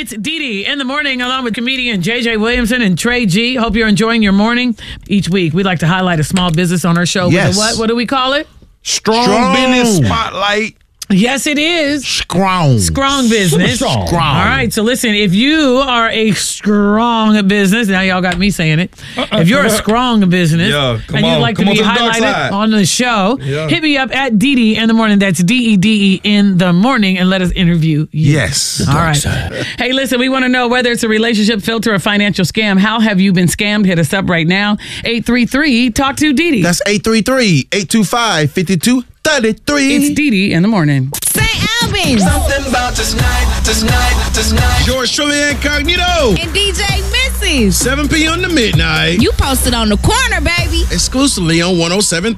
It's Dee Dee in the morning along with comedian JJ Williamson and Trey G. Hope you're enjoying your morning. Each week, we like to highlight a small business on our show. Yes. With a what? What do we call it? Strong business spotlight. Yes, it is. Strong business. Strong. All right. So listen, if you are a strong business, now y'all got me saying it. If you're a strong business and you'd like to be highlighted on the show, hit me up at Dee Dee in the morning. That's DEDE in the morning, and let us interview you. Yes. All right. Hey, listen, we want to know whether it's a relationship filter or financial scam. How have you been scammed? Hit us up right now. 833 Talk to Dee Dee. That's 833-825-5233. It's Dee Dee in the morning. St. Albans. Something about this night. George Trilly Incognito. And DJ Missy. 7 p.m. to midnight. You posted on the corner, baby. Exclusively on 107.